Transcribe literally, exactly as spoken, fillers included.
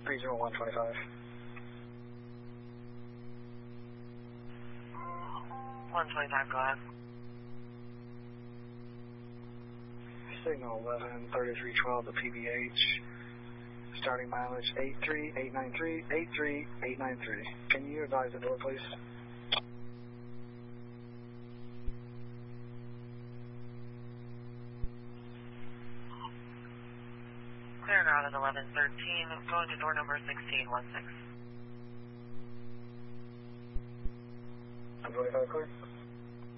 three zero one twenty-five. one twenty-five, go ahead. Signal eleven thirty-three twelve to P B H. Starting mileage eight three eight nine three, eight three eight nine three. Can you advise the door, please? Clear out at eleven thirteen, going to door number sixteen one six. one twenty-five clear.